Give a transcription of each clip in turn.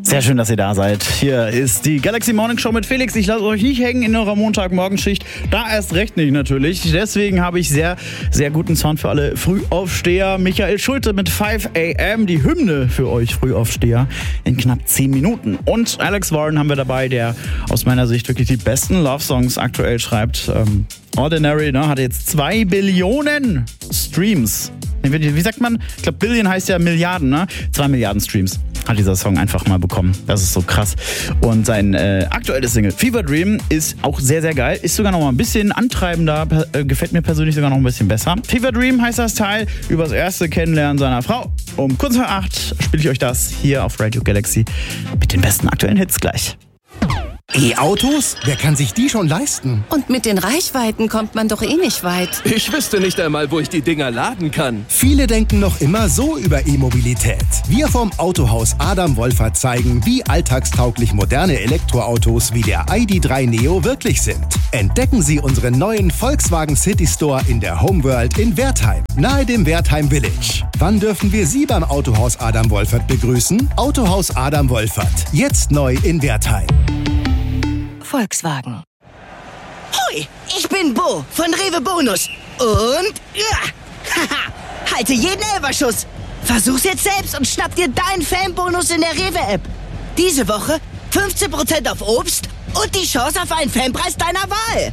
Sehr schön, dass ihr da seid. Hier ist die Galaxy Morning Show mit Felix. Ich lasse euch nicht hängen in eurer Montagmorgenschicht. Da erst recht nicht natürlich. Deswegen habe ich sehr, sehr guten Sound für alle Frühaufsteher. Michael Schulte mit 5 AM, die Hymne für euch Frühaufsteher in knapp 10 Minuten. Und Alex Warren haben wir dabei, der aus meiner Sicht wirklich die besten Love-Songs aktuell schreibt. Ordinary, ne, hat jetzt 2 Billionen Streams. Wie sagt man? Ich glaube, Billion heißt ja Milliarden, ne? 2 Milliarden Streams hat dieser Song einfach mal bekommen. Das ist so krass. Und sein aktuelles Single Fever Dream ist auch sehr, sehr geil. Ist sogar noch mal ein bisschen antreibender. Gefällt mir persönlich sogar noch ein bisschen besser. Fever Dream heißt das Teil über das erste Kennenlernen seiner Frau. Um kurz vor 8 spiele ich euch das hier auf Radio Galaxy mit den besten aktuellen Hits gleich. E-Autos? Wer kann sich die schon leisten? Und mit den Reichweiten kommt man doch eh nicht weit. Ich wüsste nicht einmal, wo ich die Dinger laden kann. Viele denken noch immer so über E-Mobilität. Wir vom Autohaus Adam Wolfert zeigen, wie alltagstauglich moderne Elektroautos wie der ID.3 Neo wirklich sind. Entdecken Sie unseren neuen Volkswagen City Store in der Homeworld in Wertheim, nahe dem Wertheim Village. Wann dürfen wir Sie beim Autohaus Adam Wolfert begrüßen? Autohaus Adam Wolfert, jetzt neu in Wertheim. Volkswagen. Hoi, ich bin Bo von Rewe Bonus. Und halte jeden Elferschuss. Versuch's jetzt selbst und schnapp dir deinen Fanbonus in der Rewe-App. Diese Woche 15% auf Obst und die Chance auf einen Fanpreis deiner Wahl.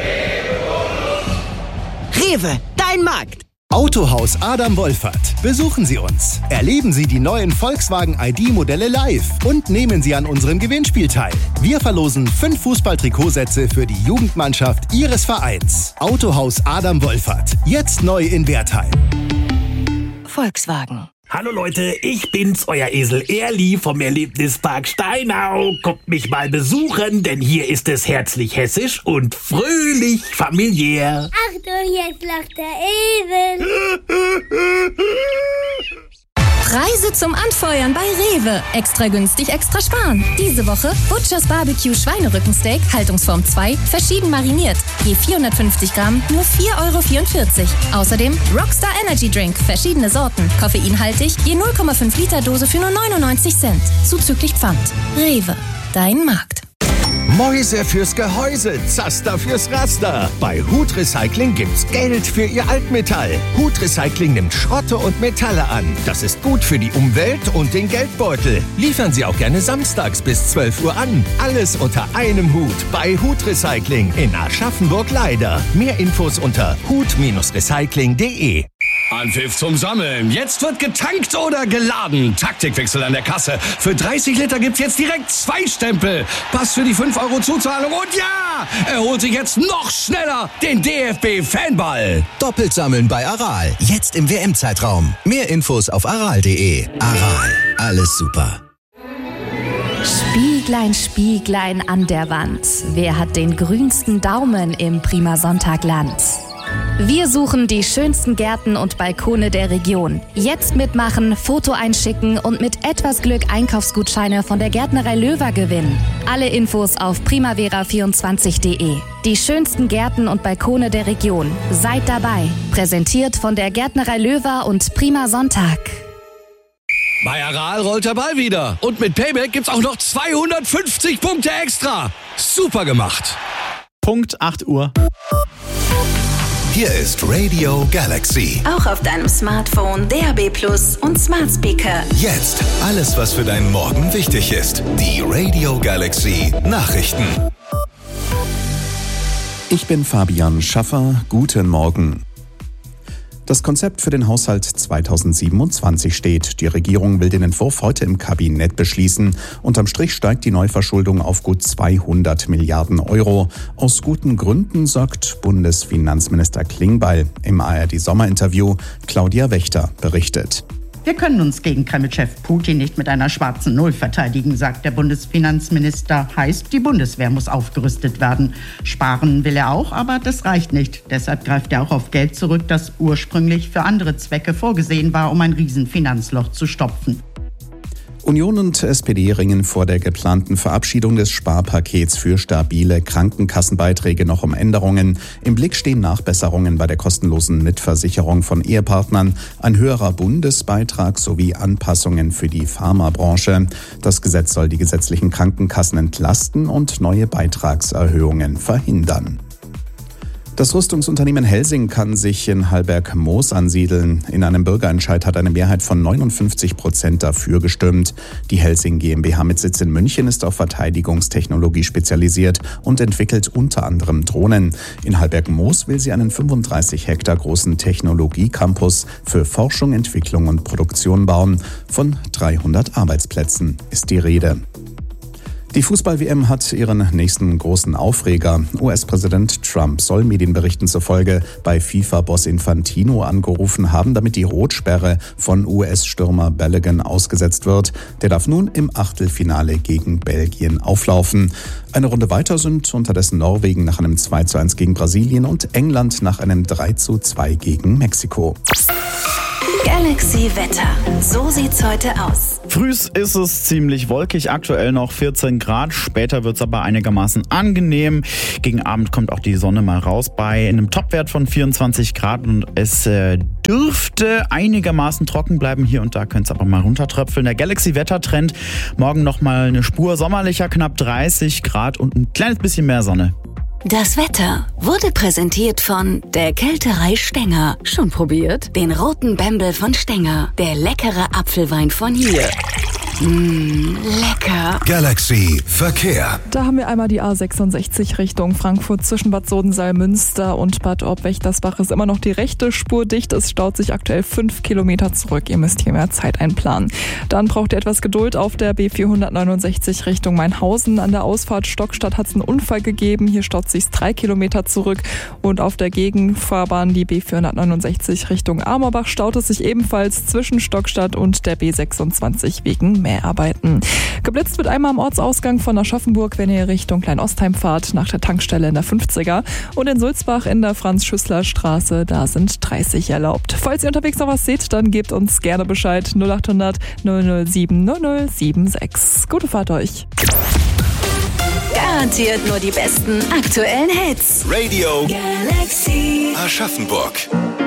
Rewe, dein Markt. Autohaus Adam Wolfert. Besuchen Sie uns. Erleben Sie die neuen Volkswagen ID-Modelle live und nehmen Sie an unserem Gewinnspiel teil. Wir verlosen 5 Fußball-Trikotsätze für die Jugendmannschaft Ihres Vereins. Autohaus Adam Wolfert. Jetzt neu in Wertheim. Volkswagen. Hallo Leute, ich bin's, euer Esel Erli vom Erlebnispark Steinau. Kommt mich mal besuchen, denn hier ist es herzlich hessisch und fröhlich familiär. Achtung, jetzt lacht der Esel. Preise zum Anfeuern bei Rewe. Extra günstig, extra sparen. Diese Woche Butchers Barbecue Schweinerückensteak, Haltungsform 2, verschieden mariniert. Je 450 Gramm, nur 4,44 €. Außerdem Rockstar Energy Drink, verschiedene Sorten. Koffeinhaltig, je 0,5 Liter Dose für nur 99 Cent. Zuzüglich Pfand. Rewe, dein Markt. Mäuse fürs Gehäuse, Zaster fürs Raster. Bei Hut Recycling gibt's Geld für Ihr Altmetall. Hut Recycling nimmt Schrotte und Metalle an. Das ist gut für die Umwelt und den Geldbeutel. Liefern Sie auch gerne samstags bis 12 Uhr an. Alles unter einem Hut bei Hut Recycling in Aschaffenburg-Leider. Mehr Infos unter hut-recycling.de. Anpfiff zum Sammeln. Jetzt wird getankt oder geladen. Taktikwechsel an der Kasse. Für 30 Liter gibt's jetzt direkt 2 Stempel. Pass für die 5 € Zuzahlung. Und ja, er holt sich jetzt noch schneller den DFB-Fanball. Doppelt sammeln bei Aral. Jetzt im WM-Zeitraum. Mehr Infos auf aral.de. Aral. Alles super. Spieglein, Spieglein an der Wand. Wer hat den grünsten Daumen im Prima Sonntagland? Wir suchen die schönsten Gärten und Balkone der Region. Jetzt mitmachen, Foto einschicken und mit etwas Glück Einkaufsgutscheine von der Gärtnerei Löwer gewinnen. Alle Infos auf primavera24.de. Die schönsten Gärten und Balkone der Region. Seid dabei. Präsentiert von der Gärtnerei Löwer und Prima Sonntag. Bei Aral rollt der Ball wieder. Und mit Payback gibt's auch noch 250 Punkte extra. Super gemacht. Punkt 8 Uhr. Hier ist Radio Galaxy. Auch auf deinem Smartphone, DAB+ und Smart Speaker. Jetzt alles, was für deinen Morgen wichtig ist. Die Radio Galaxy Nachrichten. Ich bin Fabian Schaffer. Guten Morgen. Das Konzept für den Haushalt 2027 steht. Die Regierung will den Entwurf heute im Kabinett beschließen. Unterm Strich steigt die Neuverschuldung auf gut 200 Milliarden €. Aus guten Gründen, sagt Bundesfinanzminister Klingbeil. Im ARD-Sommerinterview Claudia Wächter berichtet. Wir können uns gegen Kreml-Chef Putin nicht mit einer schwarzen Null verteidigen, sagt der Bundesfinanzminister. Heißt, die Bundeswehr muss aufgerüstet werden. Sparen will er auch, aber das reicht nicht. Deshalb greift er auch auf Geld zurück, das ursprünglich für andere Zwecke vorgesehen war, um ein Riesenfinanzloch zu stopfen. Union und SPD ringen vor der geplanten Verabschiedung des Sparpakets für stabile Krankenkassenbeiträge noch um Änderungen. Im Blick stehen Nachbesserungen bei der kostenlosen Mitversicherung von Ehepartnern, ein höherer Bundesbeitrag sowie Anpassungen für die Pharmabranche. Das Gesetz soll die gesetzlichen Krankenkassen entlasten und neue Beitragserhöhungen verhindern. Das Rüstungsunternehmen Helsing kann sich in Hallberg-Moos ansiedeln. In einem Bürgerentscheid hat eine Mehrheit von 59% dafür gestimmt. Die Helsing GmbH mit Sitz in München ist auf Verteidigungstechnologie spezialisiert und entwickelt unter anderem Drohnen. In Hallberg-Moos will sie einen 35 Hektar großen Technologiecampus für Forschung, Entwicklung und Produktion bauen. Von 300 Arbeitsplätzen ist die Rede. Die Fußball-WM hat ihren nächsten großen Aufreger. US-Präsident Trump soll Medienberichten zufolge bei FIFA-Boss Infantino angerufen haben, damit die Rotsperre von US-Stürmer Balogun ausgesetzt wird. Der darf nun im Achtelfinale gegen Belgien auflaufen. Eine Runde weiter sind unterdessen Norwegen nach einem 2:1 gegen Brasilien und England nach einem 3:2 gegen Mexiko. Galaxy Wetter. So sieht's heute aus. Frühs ist es ziemlich wolkig, aktuell noch 14 Grad. Später wird's aber einigermaßen angenehm. Gegen Abend kommt auch die Sonne mal raus bei einem Topwert von 24 Grad. Und es dürfte einigermaßen trocken bleiben. Hier und da könnte es aber mal runtertröpfeln. Der Galaxy-Wettertrend. Morgen nochmal eine Spur sommerlicher, knapp 30 Grad und ein kleines bisschen mehr Sonne. Das Wetter wurde präsentiert von der Kälterei Stenger. Schon probiert? Den roten Bembel von Stenger. Der leckere Apfelwein von hier. Lecker. Galaxy Verkehr. Da haben wir einmal die A66 Richtung Frankfurt zwischen Bad Sodensalmünster und Bad Orb-Wächtersbach ist immer noch die rechte Spur dicht. Es staut sich aktuell 5 Kilometer zurück. Ihr müsst hier mehr Zeit einplanen. Dann braucht ihr etwas Geduld auf der B469 Richtung Mainhausen. An der Ausfahrt Stockstadt hat es einen Unfall gegeben. Hier staut sich 3 Kilometer zurück. Und auf der Gegenfahrbahn die B469 Richtung Amorbach staut es sich ebenfalls zwischen Stockstadt und der B26 wegen Mäharbeiten. Geblitzt wird einmal am Ortsausgang von Aschaffenburg, wenn ihr Richtung Kleinostheim fahrt, nach der Tankstelle in der 50er. Und in Sulzbach in der Franz-Schüssler-Straße, da sind 30 erlaubt. Falls ihr unterwegs noch was seht, dann gebt uns gerne Bescheid. 0800 007 0076. Gute Fahrt euch. Garantiert nur die besten aktuellen Hits. Radio Galaxy Aschaffenburg.